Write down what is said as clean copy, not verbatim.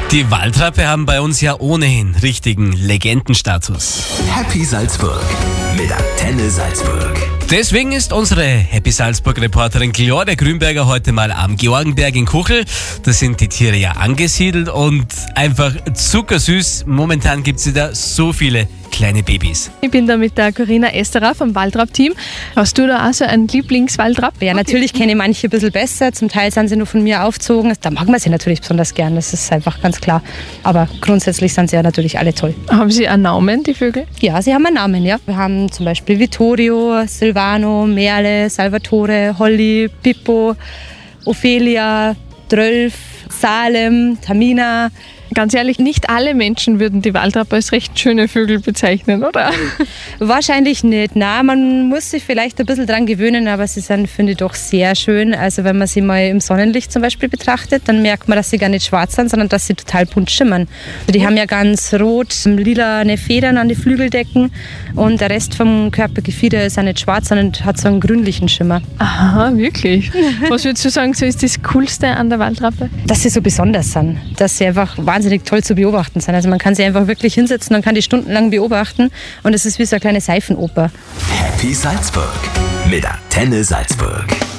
Die Waldrappe haben bei uns ja ohnehin richtigen Legendenstatus. Happy Salzburg mit Antenne Salzburg. Deswegen ist unsere Happy Salzburg-Reporterin Claudia Grünberger heute mal am Georgenberg in Kuchel. Da sind die Tiere ja angesiedelt und einfach zuckersüß. Momentan gibt es da so viele kleine Babys. Ich bin da mit der Corinna Esterer vom Waldrapp-Team. Hast du da auch so einen Lieblingswaldrapp? Ja, natürlich kenne ich manche ein bisschen besser. Zum Teil sind sie nur von mir aufgezogen. Da mag man sie natürlich besonders gern, das ist einfach ganz klar. Aber grundsätzlich sind sie ja natürlich alle toll. Haben sie einen Namen, die Vögel? Ja, sie haben einen Namen, ja. Wir haben zum Beispiel Vittorio, Silvano, Merle, Salvatore, Holly, Pippo, Ophelia, Drölf, Salem, Tamina. Ganz ehrlich, nicht alle Menschen würden die Waldrappe als recht schöne Vögel bezeichnen, oder? Wahrscheinlich nicht. Nein, man muss sich vielleicht ein bisschen dran gewöhnen, aber sie sind, finde ich, doch sehr schön. Also wenn man sie mal im Sonnenlicht zum Beispiel betrachtet, dann merkt man, dass sie gar nicht schwarz sind, sondern dass sie total bunt schimmern. Also die haben ja ganz rot, lilane Federn an die Flügeldecken und der Rest vom Körpergefieder ist ja nicht schwarz, sondern hat so einen grünlichen Schimmer. Aha, wirklich? Was würdest du sagen, so ist das Coolste an der Waldrappe? Dass sie so besonders sind, dass sie einfach wahnsinnig toll zu beobachten sind. Also man kann sie einfach wirklich hinsetzen und kann die stundenlang beobachten und es ist wie so eine kleine Seifenoper. Happy Salzburg mit Antenne Salzburg.